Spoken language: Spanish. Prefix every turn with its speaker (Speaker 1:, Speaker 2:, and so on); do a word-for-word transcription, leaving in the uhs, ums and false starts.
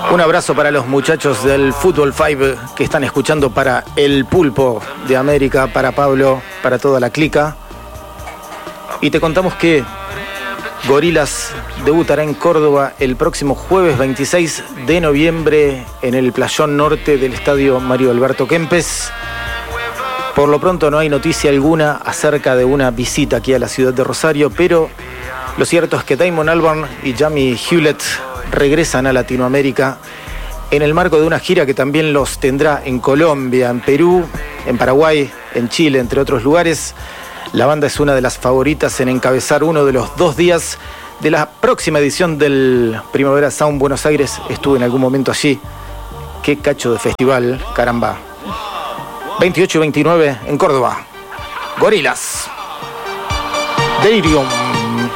Speaker 1: Un abrazo para los muchachos del Fútbol Five que están escuchando, para el Pulpo de América, para Pablo, para toda la clica. Y te contamos que Gorillaz debutará en Córdoba el próximo jueves veintiséis de noviembre en el playón norte del estadio Mario Alberto Kempes. Por lo pronto no hay noticia alguna acerca de una visita aquí a la ciudad de Rosario, pero lo cierto es que Damon Albarn y Jamie Hewlett regresan a Latinoamérica en el marco de una gira que también los tendrá en Colombia, en Perú, en Paraguay, en Chile, entre otros lugares. La banda es una de las favoritas en encabezar uno de los dos días de la próxima edición del Primavera Sound Buenos Aires. Estuve en algún momento allí. Qué cacho de festival, caramba. veintiocho y veintinueve en Córdoba. Gorillaz. Delirium.